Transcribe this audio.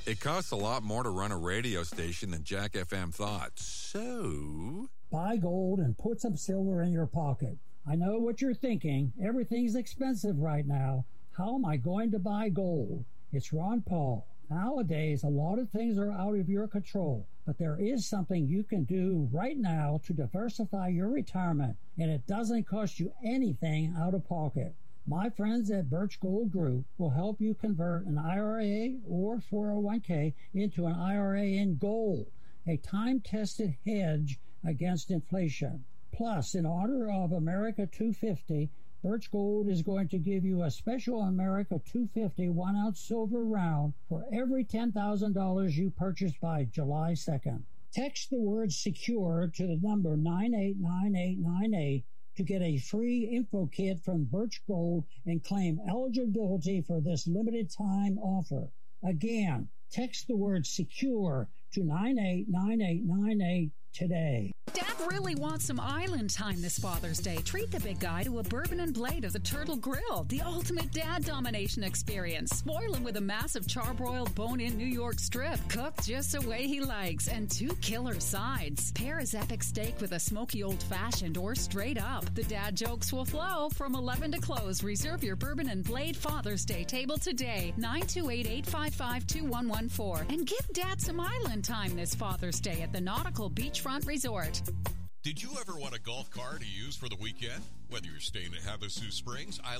It costs a lot more to run a radio station than Jack FM thought. So... buy gold and put some silver in your pocket. I know what you're thinking. Everything's expensive right now. How am I going to buy gold? It's Ron Paul. Nowadays, a lot of things are out of your control, but there is something you can do right now to diversify your retirement, and it doesn't cost you anything out of pocket. My friends at Birch Gold Group will help you convert an IRA or 401k into an IRA in gold, a time-tested hedge against inflation. Plus, in honor of America 250, Birch Gold is going to give you a special America 250 1-ounce silver round for every $10,000 you purchase by July 2nd. Text the word SECURE to the number 989898 to get a free info kit from Birch Gold and claim eligibility for this limited time offer. Again, text the word SECURE to 989898 today. Dad really wants some island time this Father's Day. Treat the big guy to a bourbon and blade of the Turtle Grill, the ultimate dad domination experience. Spoil him with a massive charbroiled bone-in New York strip, cooked just the way he likes, and 2 killer sides. Pair his epic steak with a smoky old-fashioned or straight up. The dad jokes will flow from 11 to close. Reserve your bourbon and blade Father's Day table today, 928-855-2114. And give Dad some island time this Father's Day at the Nautical Beachfront Resort. Did you ever want a golf car to use for the weekend? Whether you're staying at Havasu Springs,